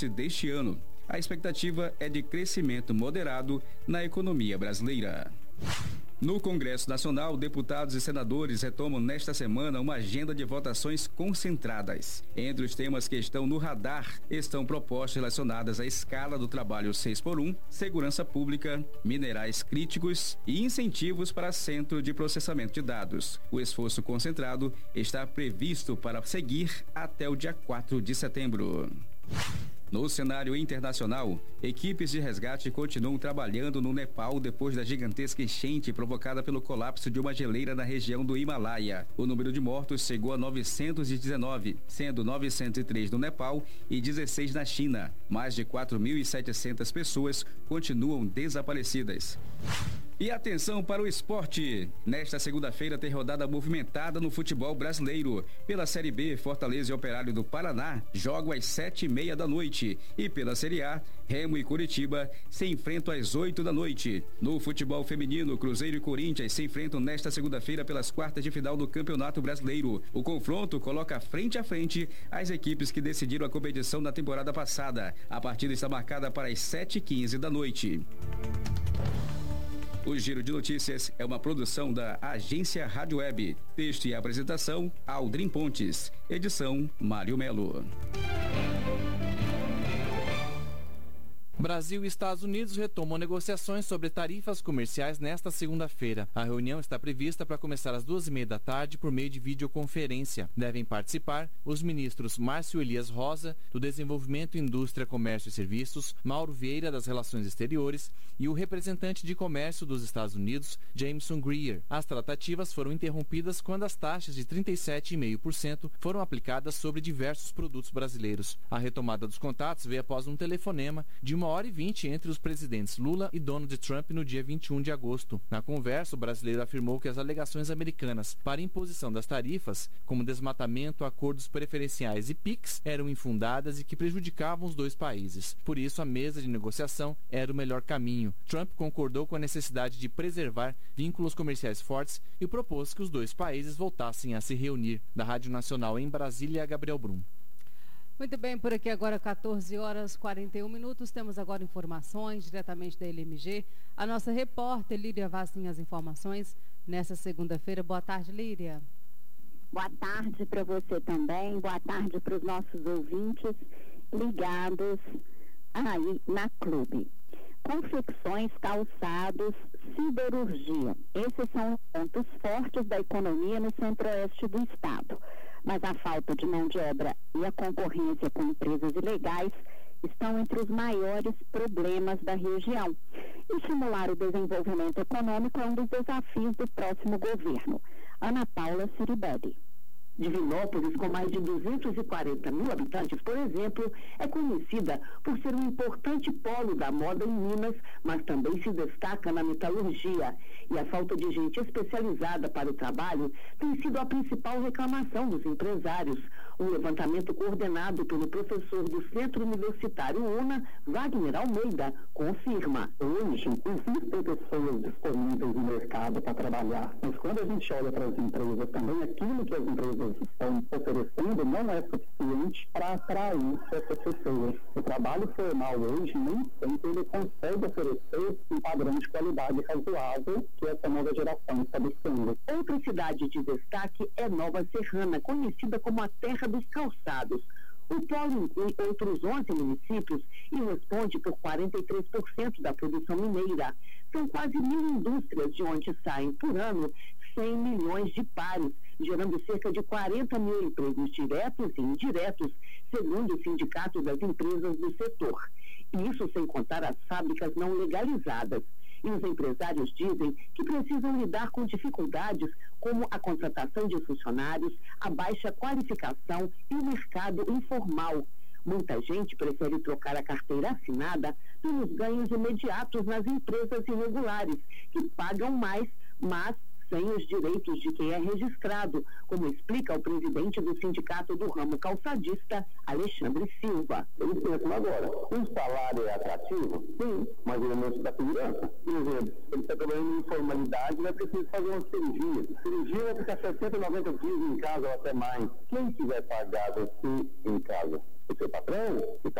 trimestre deste ano. A expectativa é de crescimento moderado na economia brasileira. No Congresso Nacional, deputados e senadores retomam nesta semana uma agenda de votações concentradas. Entre os temas que estão no radar estão propostas relacionadas à escala do trabalho 6x1, segurança pública, minerais críticos e incentivos para centro de processamento de dados. O esforço concentrado está previsto para seguir até o dia 4 de setembro. No cenário internacional, equipes de resgate continuam trabalhando no Nepal depois da gigantesca enchente provocada pelo colapso de uma geleira na região do Himalaia. O número de mortos chegou a 919, sendo 903 no Nepal e 16 na China. Mais de 4.700 pessoas continuam desaparecidas. E atenção para o esporte. Nesta segunda-feira tem rodada movimentada no futebol brasileiro. Pela Série B, Fortaleza e Operário do Paraná jogam às 7h30 da noite. E pela Série A, Remo e Curitiba se enfrentam às 8 da noite. No futebol feminino, Cruzeiro e Corinthians se enfrentam nesta segunda-feira pelas quartas de final do Campeonato Brasileiro. O confronto coloca frente a frente as equipes que decidiram a competição na temporada passada. A partida está marcada para as 7h15 da noite. O Giro de Notícias é uma produção da Agência Rádio Web. Texto e apresentação, Aldrin Pontes. Edição, Mário Melo. Brasil e Estados Unidos retomam negociações sobre tarifas comerciais nesta segunda-feira. A reunião está prevista para começar às 2h30 da tarde por meio de videoconferência. Devem participar os ministros Márcio Elias Rosa, do Desenvolvimento, Indústria, Comércio e Serviços, Mauro Vieira, das Relações Exteriores, e o representante de comércio dos Estados Unidos, Jameson Greer. As tratativas foram interrompidas quando as taxas de 37,5% foram aplicadas sobre diversos produtos brasileiros. A retomada dos contatos veio após um telefonema de 1h20 entre os presidentes Lula e Donald Trump no dia 21 de agosto. Na conversa, o brasileiro afirmou que as alegações americanas para imposição das tarifas, como desmatamento, acordos preferenciais e PIX, eram infundadas e que prejudicavam os dois países. Por isso, a mesa de negociação era o melhor caminho. Trump concordou com a necessidade de preservar vínculos comerciais fortes e propôs que os dois países voltassem a se reunir. Da Rádio Nacional em Brasília, Gabriel Brum. Muito bem, por aqui agora 14h41. Temos agora informações diretamente da LMG. A nossa repórter Líria Vaz tem as informações nessa segunda-feira. Boa tarde, Líria. Boa tarde para você também. Boa tarde para os nossos ouvintes ligados aí na Clube. Confecções, calçados, siderurgia. Esses são os pontos fortes da economia no centro-oeste do estado. Mas a falta de mão de obra e a concorrência com empresas ilegais estão entre os maiores problemas da região. Estimular o desenvolvimento econômico é um dos desafios do próximo governo. Ana Paula Ciribelli. Divinópolis, com mais de 240 mil habitantes, por exemplo, é conhecida por ser um importante polo da moda em Minas, mas também se destaca na metalurgia. E a falta de gente especializada para o trabalho tem sido a principal reclamação dos empresários. Um levantamento coordenado pelo professor do Centro Universitário UNA, Wagner Almeida, confirma. Hoje, existem pessoas disponíveis no mercado para trabalhar, mas quando a gente olha para as empresas, também aquilo que as empresas estão oferecendo não é suficiente para atrair essas pessoas. O trabalho formal hoje nem sempre ele consegue oferecer um padrão de qualidade razoável que essa nova geração está buscando. Outra cidade de destaque é Nova Serrana, conhecida como a terra dos calçados. O polo inclui outros 11 municípios e responde por 43% da produção mineira. São quase 1.000 indústrias de onde saem por ano 100 milhões de pares, gerando cerca de 40 mil empregos diretos e indiretos, segundo o Sindicato das Empresas do setor. Isso sem contar as fábricas não legalizadas. E os empresários dizem que precisam lidar com dificuldades como a contratação de funcionários, a baixa qualificação e o mercado informal. Muita gente prefere trocar a carteira assinada pelos ganhos imediatos nas empresas irregulares, que pagam mais, mas sem os direitos de quem é registrado, como explica o presidente do Sindicato do Ramo Calçadista, Alexandre Silva. Eles pensam agora, o salário é atrativo? Sim, mas ele não se dá segurança. Por exemplo, ele está trabalhando em informalidade e é preciso fazer uma cirurgia. Cirurgia vai ficar 60, 90 dias em casa ou até mais. Quem quiser pagar você em casa? O seu patrão, que está